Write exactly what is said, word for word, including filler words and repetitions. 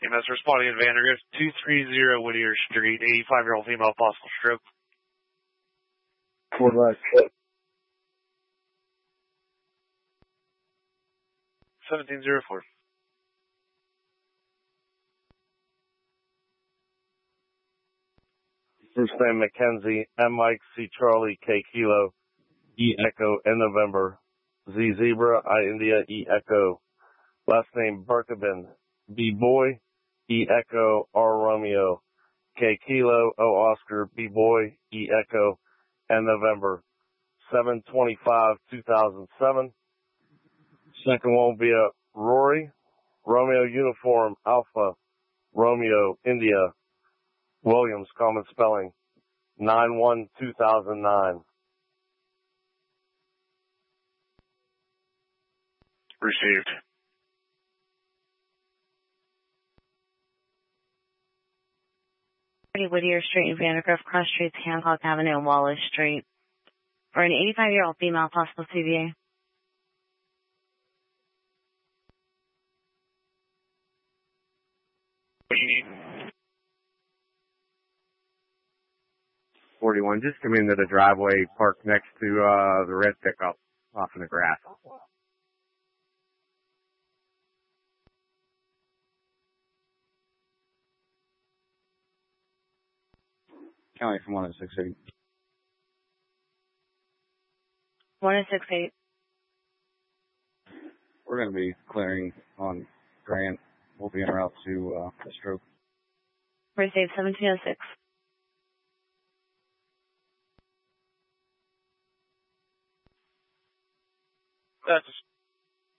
E M S responding in Vandergrift, two three zero Whittier Street, eighty-five-year-old female, possible stroke. Four left. seventeen oh four. First name Mackenzie, M Mike, C Charlie, K Kilo, E Echo, N November, Z Zebra, I India, E Echo. Last name Berkabin, B Boy, E Echo, R Romeo, K Kilo, O Oscar, B Boy, E Echo, N November. seven twenty-five two thousand seven. Second one will be a Rory, Romeo Uniform, Alpha, Romeo, India, Williams, common spelling, nine one two thousand nine. Received. Whittier Street and Vandergrift, Cross Streets, Hancock Avenue, and Wallace Street. For an eighty-five-year-old female, possible C V A. forty-one, just come into the driveway, park next to uh the red pickup off in the grass. County from one oh six eight. one oh six eight. We're going to be clearing on Grant. We'll be en route to uh, the stroke. Received seventeen oh six.